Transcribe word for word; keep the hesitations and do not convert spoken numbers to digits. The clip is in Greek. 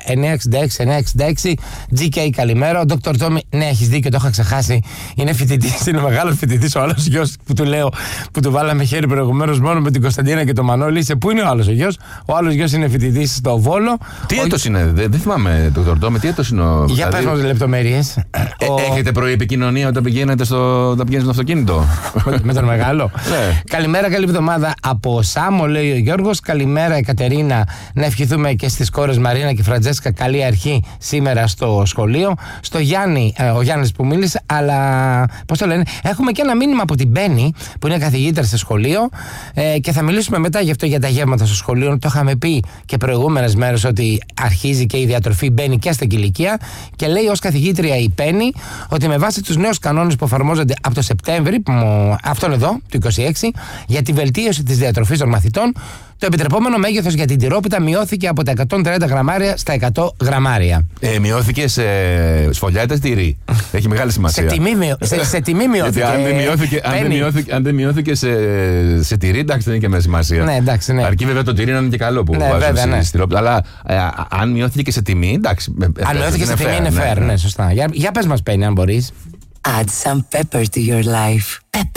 εννιά εξήντα έξι εννιά εξήντα έξι. τζι κέι, καλημέρα. Ο Δόκτωρ Τόμι, ναι, έχεις δίκιο, το είχα ξεχάσει. Είναι φοιτητής, είναι μεγάλος φοιτητής. Ο άλλος γιος που του λέω, που του βάλαμε χέρι προηγουμένως μόνο με την Κωνσταντίνα και τον Μανώλη. Σε πού είναι ο άλλος ο γιος? Ο άλλος γιος είναι φοιτητής στο Βόλο. Τι ο... έτος είναι, δεν, δεν θυμάμαι, Δόκτωρ Τόμι, τι έτος είναι ο. Για πες μας λεπτομέρειες. Ε, ο... Έχετε προεπικοινωνία όταν πηγαίνετε στο, όταν πηγαίνετε στο αυτοκίνητο? με, με τον μεγάλο. Ναι. Καλημέρα, καλή εβδομάδα από Σάμο, λέει ο Γιώργος. Καλημέρα, Εκατερίνα. Να ευχηθούμε και στις κόρες Μαρίνα και Φραντζέσκα καλή αρχή σήμερα στο σχολείο. Στο Γιάννη, ε, ο Γιάννης που μίλησε, αλλά πώς το λένε, έχουμε και ένα μήνυμα από την Μπέννη που είναι καθηγήτρια στο σχολείο ε, και θα μιλήσουμε μετά γι' αυτό για τα γεύματα στο σχολείο. Το είχαμε πει και προηγούμενες μέρες ότι αρχίζει και η διατροφή μπαίνει και στην ηλικία και λέει ως καθηγήτρια η Μπέννη ότι με βάση τους νέους κανόνες που εφαρμόζονται από το Σεπτέμβρη, αυτόν εδώ, του είκοσι έξι, για τη βελτίωση της διατροφής των μαθητών, το επιτρεπόμενο μέγεθος για την τυρόπιτα μειώθηκε από τα εκατόν τριάντα γραμμάρια στα εκατό γραμμάρια. Ε, μειώθηκε σε σφολιάτες τυρί. Έχει μεγάλη σημασία. σε, τιμή, μειω... σε, σε τιμή μειώθηκε. Γιατί αν δεν μειώθηκε, αν δεν μειώθηκε, αν δεν μειώθηκε σε, σε τυρί, εντάξει, δεν είναι και με σημασία. Ναι, εντάξει, ναι. Αρκεί βέβαια το τυρί να είναι και καλό που ναι, βάζουν ναι. στη τυρόπιτα. Αλλά ε, αν μειώθηκε και σε τιμή, εντάξει. Αν μειώθηκε σε τιμή είναι fair, ναι, ναι, σωστά. Για, για πες μας, Πέννη, αν μπορείς. Add some pepper to your life. Pepper.